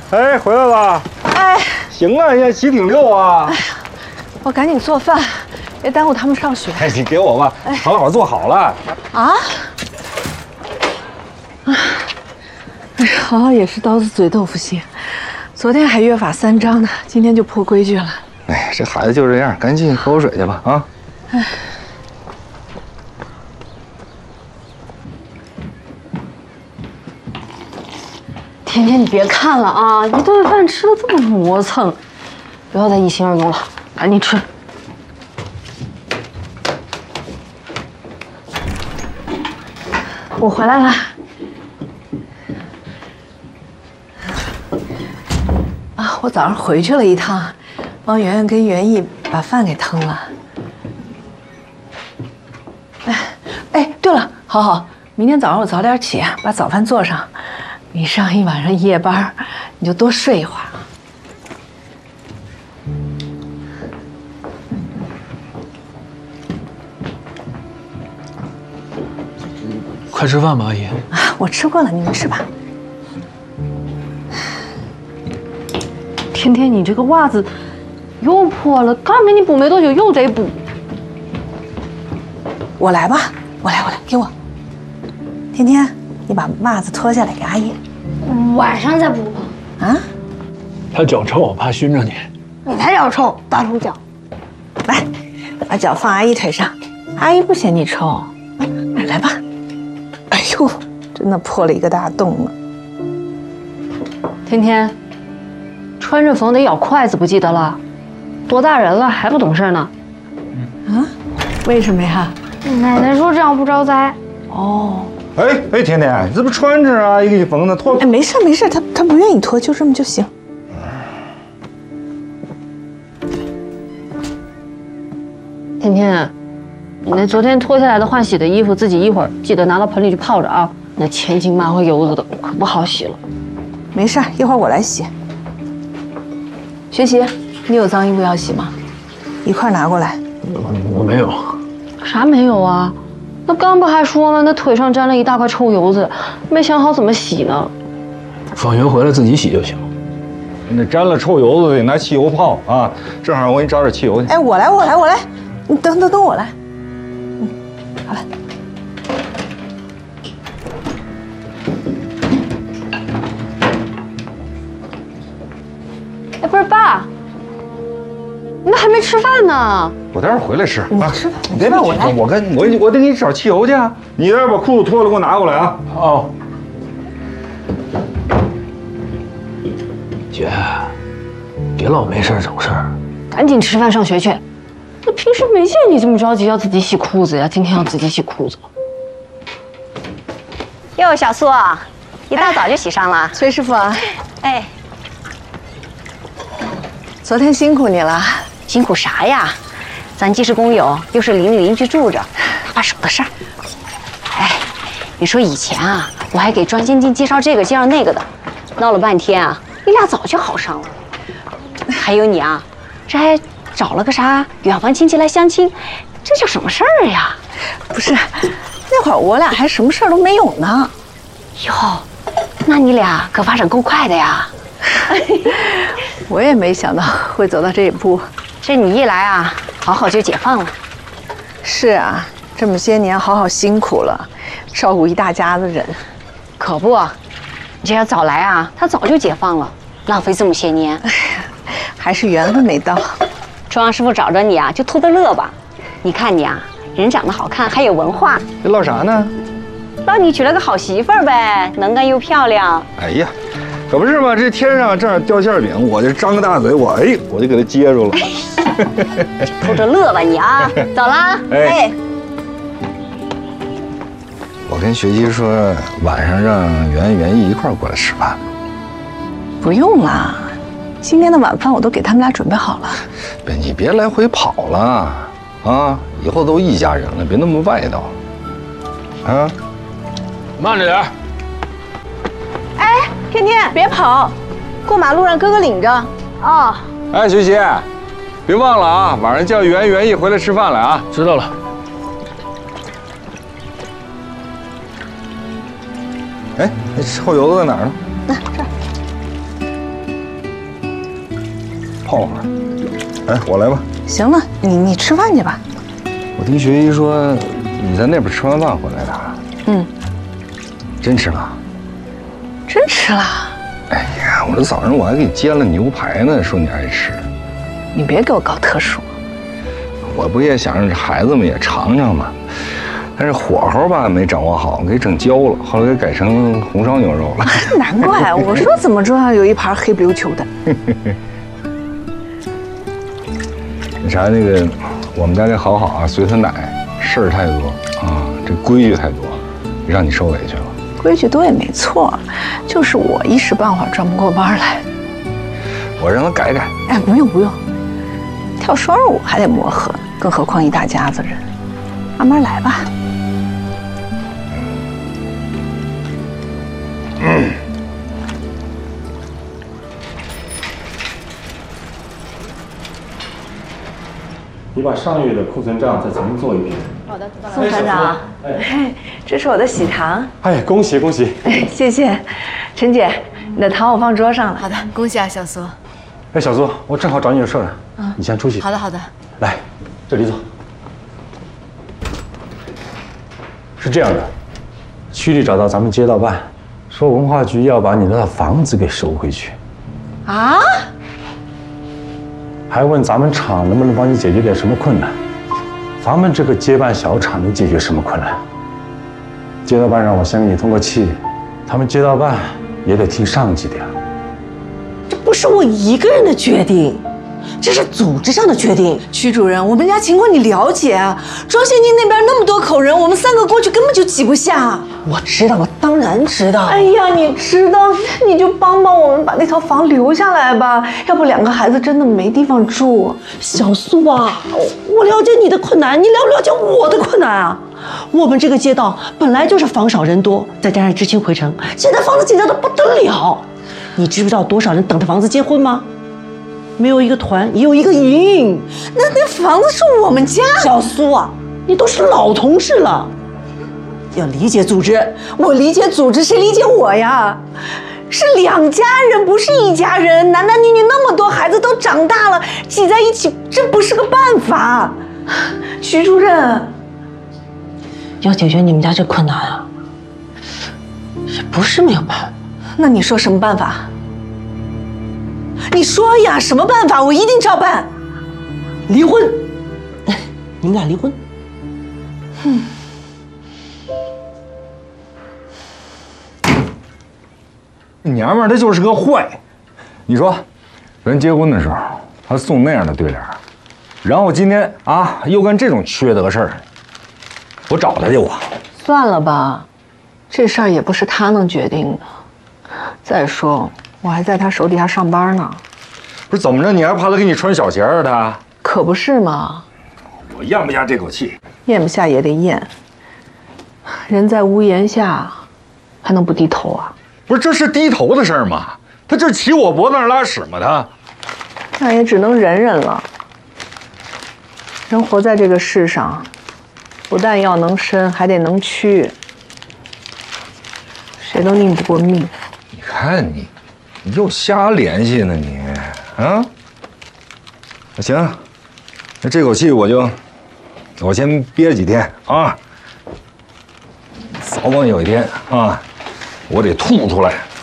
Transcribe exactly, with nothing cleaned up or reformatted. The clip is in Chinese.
哎，回来了。 哎， 行啊，现在骑挺溜啊。 哎呀，我赶紧做饭，别耽误他们上学。 哎，你给我吧，唐老师做好了。 啊？哎，豪豪也是刀子嘴豆腐心，昨天还约法三章呢，今天就破规矩了。 哎，这孩子就这样，赶紧喝口水去吧啊！哎。 甜甜，你别看了啊，一顿饭吃的这么磨蹭，不要再一心二用了，赶紧吃。我回来了。 啊，我早上回去了一趟，帮圆圆跟袁毅把饭给腾了。哎，哎，对了，好好，明天早上我早点起，把早饭做上。你上一晚上夜班，你就多睡一会儿。 快吃饭吧，阿姨。 啊，我吃过了，你们吃吧。 甜甜，你这个袜子又破了，刚给你补没多久又得补。 我来吧，我来，我来，给我。甜甜，你把袜子脱下来给阿姨。 晚上再补吧。 啊？ 他脚臭，我怕熏着你。 你才脚臭，大臭脚。 来，把脚放阿姨腿上，阿姨不嫌你臭。来吧。哎呦，真的破了一个大洞了。 甜甜，穿着缝得咬筷子，不记得了？多大人了还不懂事呢？ 啊？为什么呀？ 奶奶说这样不招灾。 哦。 哎哎，甜甜，你这不穿着啊？一给你缝的，脱。 哎，没事没事，他他不愿意脱，就这么就行。 甜甜，你那昨天脱下来的换洗的衣服，自己一会儿记得拿到盆里去泡着啊，那千金麻花油子的可不好洗了。 没事，一会儿我来洗。学习，你有脏衣服要洗吗？一块拿过来。 我没有。 啥没有啊？那刚不还说吗？那腿上沾了一大块臭油子，没想好怎么洗呢。 放学回来自己洗就行。 那沾了臭油子得拿汽油泡啊！正好我给你找点汽油去。 哎，我来，我来，我来。你等等等我来。嗯，好了。 哎，不是爸，你那还没吃饭呢。 我待会儿回来吃啊。 你吃吧， 你别别，我我跟我我得给你找汽油去啊！你待会儿把裤子脱了，给我拿过来啊！ 哦。姐，别老没事整事儿。 赶紧吃饭上学去。那平时没见你这么着急要自己洗裤子呀，今天要自己洗裤子。 哟，小苏，一大早就洗上了。 崔师傅啊， 哎， 昨天辛苦你了。 辛苦啥呀？咱既是工友，又是邻里邻居住着，哪怕省的事儿。哎，你说以前啊，我还给庄先进介绍这个介绍那个的，闹了半天啊，你俩早就好上了。还有你啊，这还找了个啥远房亲戚来相亲，这叫什么事儿呀？ 不是，那会儿我俩还什么事儿都没有呢。 哟，那你俩可发展够快的呀！ 我也没想到会走到这一步。 这你一来啊，好好就解放了。 是啊，这么些年好好辛苦了，照顾一大家子人。 可不，你这要早来啊，他早就解放了，浪费这么些年。 哎呀，还是缘分没到。 庄师傅找着你啊，就图个乐吧。你看你啊，人长得好看，还有文化。 这唠啥呢？ 唠你娶了个好媳妇儿呗，能干又漂亮。 哎呀，可不是嘛，这天上正好掉馅饼，我就张个大嘴，我哎，我就给他接住了。 图着乐吧你啊，走啦。 哎，我跟学习说，晚上让袁袁毅一块儿过来吃饭。 不用啦，今天的晚饭我都给他们俩准备好了。 别，你别来回跑了啊！以后都一家人了，别那么外道啊！ 慢着点。 哎，天天别跑，过马路让哥哥领着。 哦。 哎，学习，别忘了啊，晚上叫袁袁毅回来吃饭来啊！ 知道了。 哎，那臭油子在哪儿呢？ 那这儿。 泡会儿。哎，我来吧。 行了，你你吃饭去吧。 我听学医说你在那边吃完饭回来的。 嗯， 真吃了？ 真吃了？ 哎呀，我这早上我还给你煎了牛排呢，说你爱吃。 你别给我搞特殊。 我不也想让这孩子们也尝尝吗？但是火候吧没掌握好，给整焦了，后来给改成红烧牛肉了。 难怪我说怎么桌上有一盘黑不溜秋的。 那啥，那个我们家这好好啊，随他奶，事儿太多啊，这规矩太多，让你受委屈了。 规矩多也没错，就是我一时半会儿转不过弯来。 我让他改改。 哎，不用不用，跳双人舞还得磨合，更何况一大家子人，慢慢来吧。 嗯。 你把上月的库存账再重新做一遍。 好的，宋团长，哎，这是我的喜糖。 哎，恭喜恭喜！ 哎，谢谢，陈姐，你的糖我放桌上了。 好的，恭喜啊，小苏。 哎，小苏，我正好找你有事儿，嗯，你先出去。 好的好的。 来，这里坐。是这样的，区里找到咱们街道办，说文化局要把你的房子给收回去。 啊？ 还问咱们厂能不能帮你解决点什么困难？咱们这个接办小厂能解决什么困难？街道办让我先给你通个气，他们街道办也得听上级的呀。 这不是我一个人的决定，这是组织上的决定。 区主任，我们家情况你了解啊？庄先金那边那么多口人，我们三个过去根本就挤不下。 我知道，我当然知道。 哎呀，你知道，你就帮帮我们把那套房留下来吧，要不两个孩子真的没地方住。 小苏啊，我了解你的困难，你了不了解我的困难啊？我们这个街道本来就是房少人多，再加上知青回城，现在房子紧张的不得了。你知不知道多少人等着房子结婚吗？没有一个团，也有一个营。 那那房子是我们家。 小苏啊，你都是老同事了，要理解组织。 我理解组织，谁理解我呀？是两家人，不是一家人。男男女女那么多孩子都长大了，挤在一起，这不是个办法。徐主任， 要解决你们家这困难啊，也不是没有办法。 那你说什么办法？你说呀，什么办法？我一定照办。 离婚，你们俩离婚。 嗯。 娘们儿她就是个坏。你说，人结婚的时候，她送那样的对联，然后今天啊又干这种缺德事儿，我找她去我。 算了吧，这事儿也不是她能决定的。再说，我还在她手底下上班呢。 不是怎么着？你还怕她给你穿小鞋啊？她可不是嘛。 我咽不下这口气。 咽不下也得咽。人在屋檐下，还能不低头啊？ 不是，这是低头的事儿吗？他这骑我脖子上拉屎吗？他那也只能忍忍了。人活在这个世上，不但要能伸，还得能屈。谁都拧不过命。 你看你，你又瞎联系呢你啊？那行，那这口气我就我先憋几天啊，早晚有一天啊，我得吐出来。